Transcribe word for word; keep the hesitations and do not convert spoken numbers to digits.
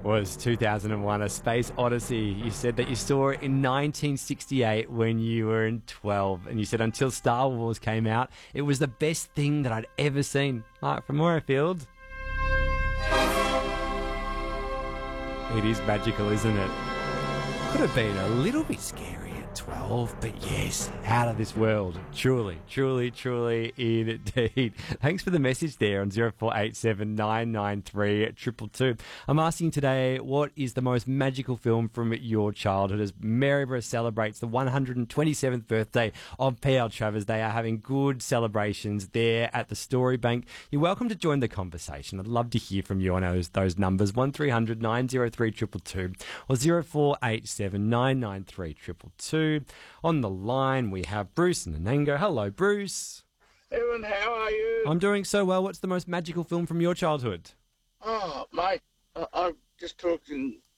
was two thousand one, A Space Odyssey. You said that you saw it in nineteen sixty-eight when you were in twelve, and you said until Star Wars came out, it was the best thing that I'd ever seen. Mark from Moorfield. It is magical, isn't it? Could have been a little bit scary at twelve, but yes, out of this world. Truly, truly, truly, indeed. Thanks for the message there on zero four eight seven nine nine three two two two. I'm asking today, what is the most magical film from your childhood? As Maryborough celebrates the one hundred twenty-seventh birthday of P L Travers, they are having good celebrations there at the Storybank. You're welcome to join the conversation. I'd love to hear from you on those, those numbers, one three hundred nine oh three two two two or zero four eight seven nine nine three two two two. On the line, we have Bruce and Anango. Hello, Bruce. Evan, how are you? I'm doing so well. What's the most magical film from your childhood? Oh, mate, I, I'm just talking